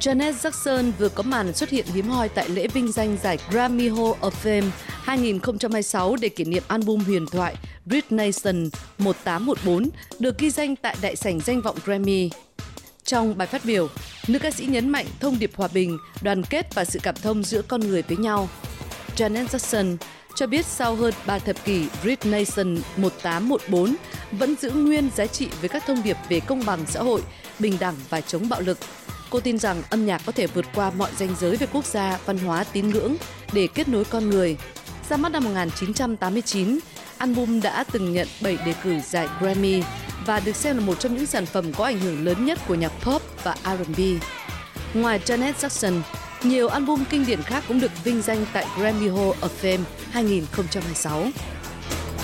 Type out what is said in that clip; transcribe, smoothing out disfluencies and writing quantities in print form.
Janet Jackson vừa có màn xuất hiện hiếm hoi tại lễ vinh danh giải Grammy Hall of Fame 2026 để kỷ niệm album huyền thoại Rich Nation 1814 được ghi danh tại đại sảnh danh vọng Grammy. Trong bài phát biểu, nữ ca sĩ nhấn mạnh thông điệp hòa bình, đoàn kết và sự cảm thông giữa con người với nhau. Janet Jackson cho biết sau hơn 3 thập kỷ, Rich Nation 1814 vẫn giữ nguyên giá trị với các thông điệp về công bằng xã hội, bình đẳng và chống bạo lực. Cô tin rằng âm nhạc có thể vượt qua mọi ranh giới về quốc gia, văn hóa, tín ngưỡng để kết nối con người. Ra mắt năm 1989, album đã từng nhận 7 đề cử giải Grammy và được xem là một trong những sản phẩm có ảnh hưởng lớn nhất của nhạc pop và R&B. Ngoài Janet Jackson, nhiều album kinh điển khác cũng được vinh danh tại Grammy Hall of Fame 2026.